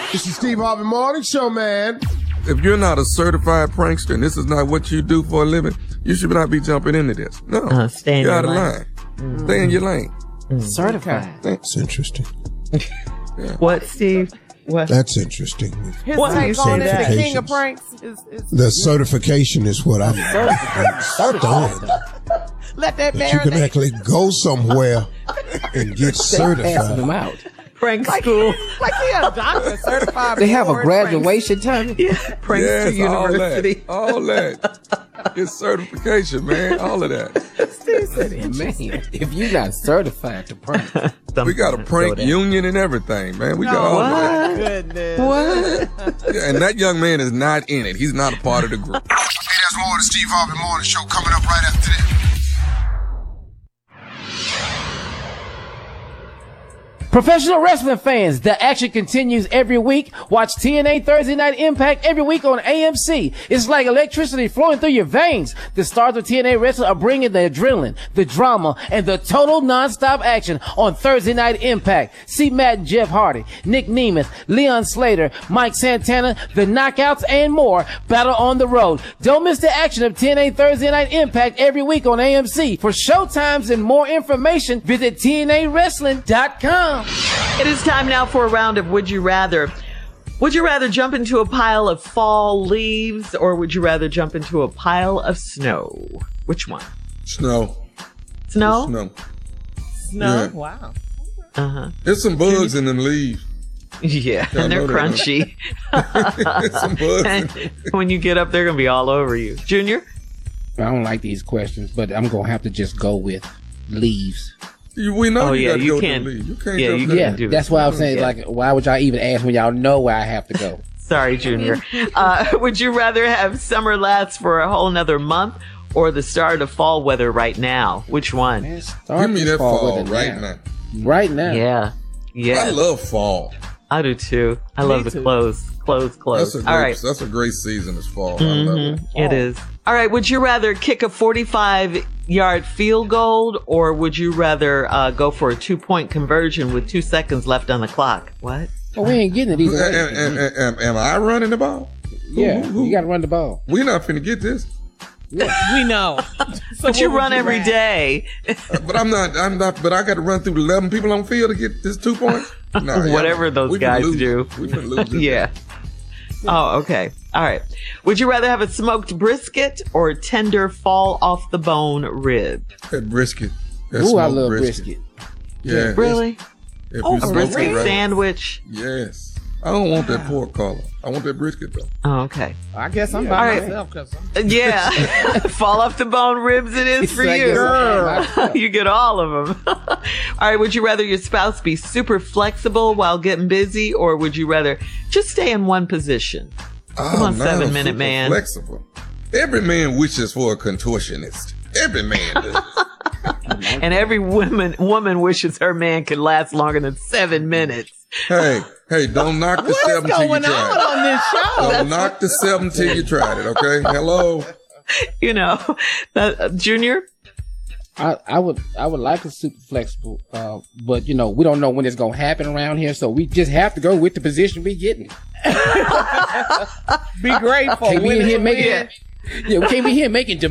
It's the Steve Harvey Morning Show, man. If you're not a certified prankster and this is not what you do for a living, you should not be jumping into this. No, stay in you're your out of lane. line. Stay in your lane. Certified. That's interesting. What, Steve? What? That's interesting. His What? take on it, the king of Certifications. pranks, is The certification is what I'm stunned. let that That you can marinate. actually go somewhere and get Passing certified. them out. Prank school. Like he a doctor, certified. They have a board graduation time. Prank Yes, school university. all that. Get certification, man. All of that. Man, if you're not certified to prank, We got a prank union and everything, man. We got all of that. Goodness. What? Yeah, and that young man is not in it. He's not a part of the group. Hey, there's more of the Steve Harvey Morning Show coming up right after this. professional wrestling fans, the action continues every week. Watch TNA Thursday Night Impact every week on AMC. It's like electricity flowing through your veins. The stars of TNA Wrestling are bringing the adrenaline, the drama, and the total non-stop action on Thursday Night Impact. See Matt and Jeff Hardy, Nick Nemeth, Leon Slater, Mike Santana, the Knockouts, and more battle on the road. Don't miss the action of TNA Thursday Night Impact every week on AMC. For showtimes and more information, visit TNAWrestling.com. It is time now for a round of Would You Rather. Would you rather jump into a pile of fall leaves or would you rather jump into a pile of snow? Which one? Snow. Snow? Snow. No, Yeah. wow. Uh-huh. There's some bugs in them leaves. Yeah, Yeah, I and they're know that. crunchy. There's some bugs. And when you get up, they're going to be all over you. Junior? I don't like these questions, but I'm going to have to just go with leaves. We know Oh, you yeah, got to you go can't- to the lead. You can't yeah, jump you there. can't Yeah, do it. that's why I'm saying, Yeah. like, why would y'all even ask when y'all know where I have to go? Sorry, Junior. Would you rather have summer last for a whole nother month or the start of fall weather right now? Which one? Man, start Give me this that fall weather right now. Right now. Yeah. Yeah. I love fall. I do too. I love the too. clothes. Clothes. All right. That's a great season is fall. I love it. It is. All right. Would you rather kick a 45-yard field goal or would you rather go for a 2-point conversion with 2 seconds left on the clock? What? Well, we ain't getting it either way. Am I running the ball? Yeah, who- you got to run the ball. We're not finna get this. We know. So But you what would run every rather? day. But I'm not. But I got to run through 11 people on field to get this 2 points. Nah, yeah, Whatever those we finna guys lose. do. We finna lose this. Yeah. Oh, okay. All right. Would you rather have a smoked brisket or a tender fall off the bone rib? That brisket. That Ooh, I smoked love brisket. Yeah. Really? If Oh, you A smoke brisket it right. sandwich? Yes. I don't want that pork collar. I want that brisket though. Oh, okay. I guess I'm All by right. myself because Yeah. Fall off the bone ribs it is for Like you. this. You get all of them. All right. Would you rather your spouse be super flexible while getting busy or would you rather just stay in one position? Come on, 7 Minute super Man. Flexible. Every man wishes for a contortionist. Every man does. And every woman wishes her man could last longer than 7 minutes. hey, don't knock the what is 7 till you going try on it. on this show? Don't knock the 7 till you tried it, okay? Hello? You know, Junior? I would like a super flexible, but you know we don't know when it's gonna happen around here, so we just have to go with the position we getting. Be grateful. Can't be Win in is here a making, win. yeah, we can't be here making